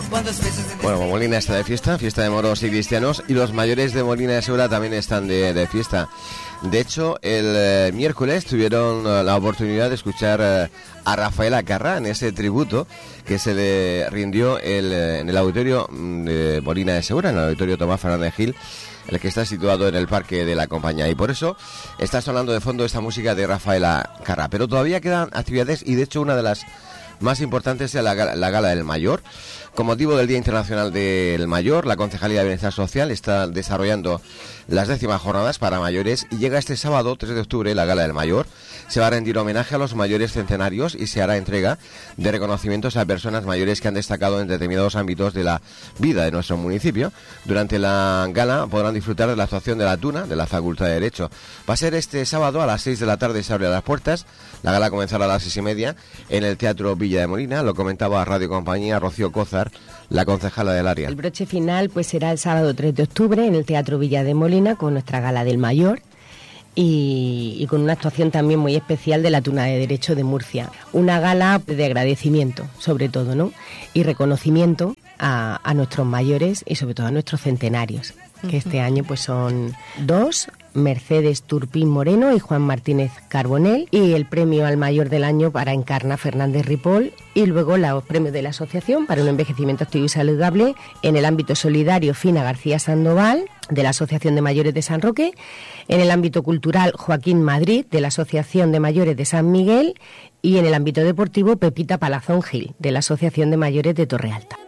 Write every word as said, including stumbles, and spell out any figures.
Bueno, Molina está de fiesta, fiesta de moros y cristianos, y los mayores de Molina de Segura también están de, de fiesta. De hecho, el eh, miércoles tuvieron eh, la oportunidad de escuchar eh, a Rafaela Carrà en ese tributo que se le rindió el, eh, en el auditorio de Molina de Segura, en el auditorio Tomás Fernández Gil, el que está situado en el Parque de la Compañía, y por eso está sonando de fondo esta música de Rafaela Carrà. Pero todavía quedan actividades, y de hecho una de las más importantes es la, la Gala del Mayor. Con motivo del Día Internacional del Mayor, la Concejalía de Bienestar Social está desarrollando las décimas jornadas para mayores, y llega este sábado tres de octubre la Gala del Mayor. Se va a rendir homenaje a los mayores centenarios y se hará entrega de reconocimientos a personas mayores que han destacado en determinados ámbitos de la vida de nuestro municipio. Durante la gala podrán disfrutar de la actuación de la Tuna de la Facultad de Derecho. Va a ser este sábado a las seis de la tarde, se abren las puertas. La gala comenzará a las seis y media en el Teatro Villa de Molina. Lo comentaba a Radio Compañía Rocío Cózar, la concejala del área. El broche final pues será el sábado tres de octubre en el Teatro Villa de Molina con nuestra Gala del Mayor y, y con una actuación también muy especial de la Tuna de Derecho de Murcia. Una gala de agradecimiento, sobre todo, ¿no? Y reconocimiento a, a nuestros mayores y sobre todo a nuestros centenarios, que uh-huh. este año pues son dos, Mercedes Turpín Moreno y Juan Martínez Carbonell, y el premio al mayor del año para Encarna Fernández Ripoll, y luego los premios de la Asociación para un envejecimiento activo y saludable en el ámbito solidario Fina García Sandoval de la Asociación de Mayores de San Roque, en el ámbito cultural Joaquín Madrid de la Asociación de Mayores de San Miguel, y en el ámbito deportivo Pepita Palazón Gil de la Asociación de Mayores de Torre Alta.